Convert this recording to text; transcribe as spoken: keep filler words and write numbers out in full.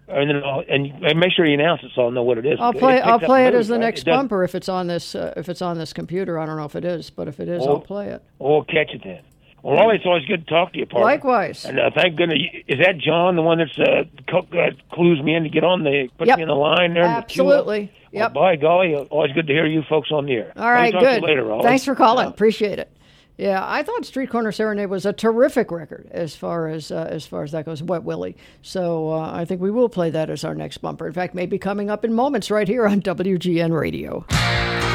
And then I'll, and make sure you announce it so I'll know what it is. I'll play. It I'll play it mood, as the right? next bumper if it's on this. Uh, if it's on this computer, I don't know if it is, but if it is, oh, I'll play it. Oh, catch it then. Well, Raleigh, it's always good to talk to you, partner. Likewise. And uh, thank goodness, is that John, the one that's uh, co- uh, clues me in to get on the puts yep. me in the line there? Absolutely. The yep. Well, by golly, always good to hear you folks on the air. All right, talk good. To you later, Raleigh. Thanks for calling. Yeah. Appreciate it. Yeah, I thought Street Corner Serenade was a terrific record as far as uh, as far as that goes. Wet Willie. So uh, I think we will play that as our next bumper. In fact, maybe coming up in moments right here on W G N Radio.